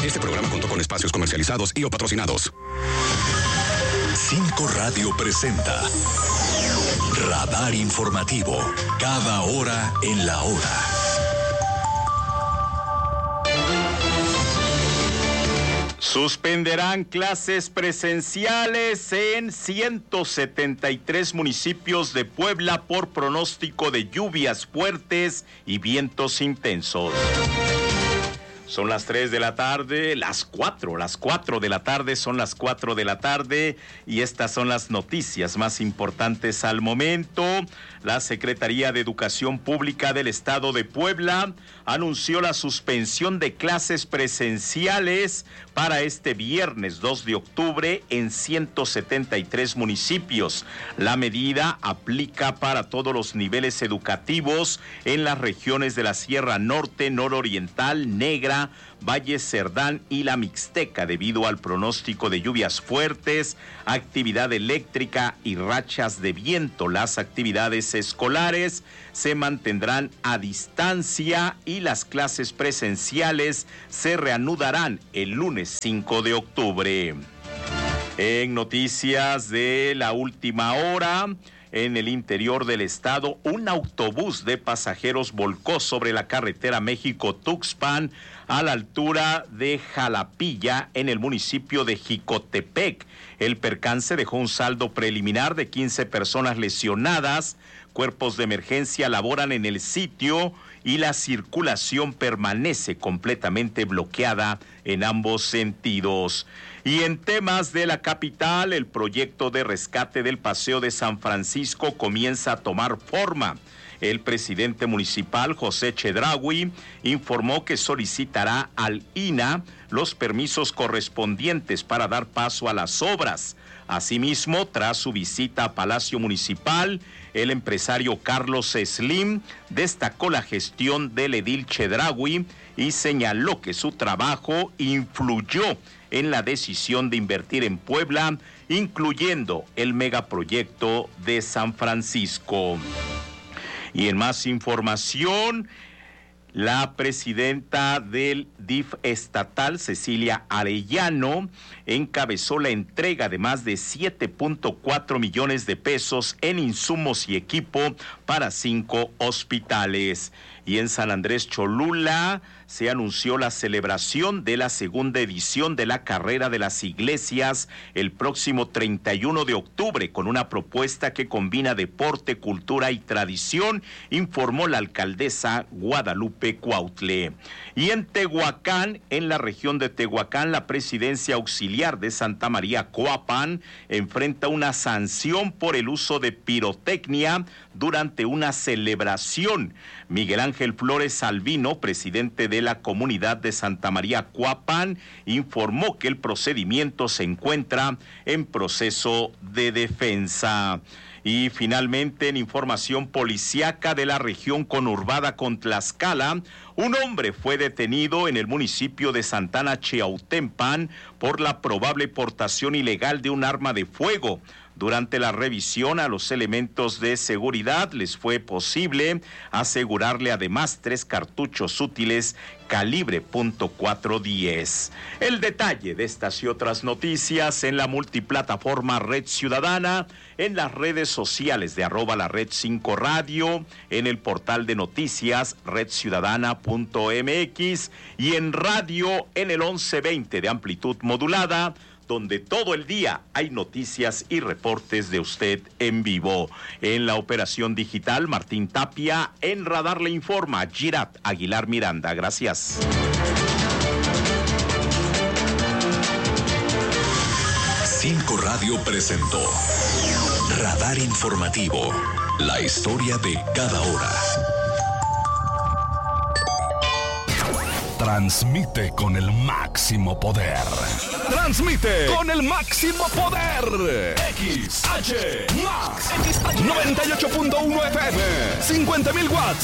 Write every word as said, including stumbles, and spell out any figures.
Este programa contó con espacios comercializados y o patrocinados. Cinco Radio presenta Radar Informativo. Cada hora en la hora. Suspenderán clases presenciales en ciento setenta y tres municipios de Puebla por pronóstico de lluvias fuertes y vientos intensos. Son las tres de la tarde, las cuatro, las cuatro de la tarde, son las cuatro de la tarde y estas son las noticias más importantes al momento. La Secretaría de Educación Pública del Estado de Puebla anunció la suspensión de clases presenciales para este viernes dos de octubre en ciento setenta y tres municipios. La medida aplica para todos los niveles educativos en las regiones de la Sierra Norte, Nororiental, Negra, Valle Cerdán y la Mixteca debido al pronóstico de lluvias fuertes, actividad eléctrica y rachas de viento. Las actividades escolares se mantendrán a distancia y las clases presenciales se reanudarán el lunes cinco de octubre. En noticias de la última hora, en el interior del estado, un autobús de pasajeros volcó sobre la carretera México-Tuxpan a la altura de Jalapilla, en el municipio de Jicotepec. El percance dejó un saldo preliminar de quince personas lesionadas. Cuerpos de emergencia laboran en el sitio y la circulación permanece completamente bloqueada en ambos sentidos. Y en temas de la capital, el proyecto de rescate del Paseo de San Francisco comienza a tomar forma. El presidente municipal, José Chedraui, informó que solicitará al I N A los permisos correspondientes para dar paso a las obras. Asimismo, tras su visita a Palacio Municipal, el empresario Carlos Slim destacó la gestión del edil Chedraui y señaló que su trabajo influyó en la decisión de invertir en Puebla, incluyendo el megaproyecto de San Francisco. Y en más información, la presidenta del D I F estatal, Cecilia Arellano, encabezó la entrega de más de siete punto cuatro millones de pesos en insumos y equipo para cinco hospitales. Y en San Andrés Cholula se anunció la celebración de la segunda edición de la Carrera de las Iglesias el próximo treinta y uno de octubre con una propuesta que combina deporte, cultura y tradición, informó la alcaldesa Guadalupe Cuautle. Y en Tehuacán, en la región de Tehuacán, la presidencia auxiliar de Santa María Coapan enfrenta una sanción por el uso de pirotecnia durante una celebración. Miguel Ángel Flores Salvino, presidente de la comunidad de Santa María Coapan, informó que el procedimiento se encuentra en proceso de defensa. Y finalmente, en información policíaca de la región conurbada con Tlaxcala, un hombre fue detenido en el municipio de Santana Chiautempan por la probable portación ilegal de un arma de fuego. Durante la revisión a los elementos de seguridad les fue posible asegurarle además tres cartuchos útiles calibre punto cuatrocientos diez. El detalle de estas y otras noticias en la multiplataforma Red Ciudadana, en las redes sociales de arroba la red cinco radio, en el portal de noticias red ciudadana punto m x y en radio en el once veinte de amplitud modulada, donde todo el día hay noticias y reportes de usted en vivo. En la operación digital, Martín Tapia. En Radar le informa Girat Aguilar Miranda. Gracias. Cinco Radio presentó Radar Informativo, la historia de cada hora. Transmite con el máximo poder. Transmite con el máximo poder. X H Max noventa y ocho punto uno F M, cincuenta mil watts